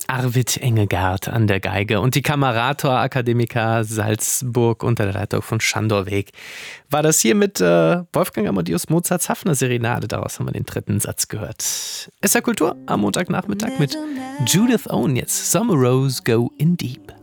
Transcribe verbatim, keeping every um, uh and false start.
Arvid Engelgard an der Geige und die Kamerator Akademika Salzburg unter der Leitung von Sándor Vég. War das hier mit äh, Wolfgang Amadeus Mozarts Hafner-Serenade, daraus haben wir den dritten Satz gehört. S R Kultur am Montagnachmittag mit Judith Owen jetzt. Summer Rose Go In Deep.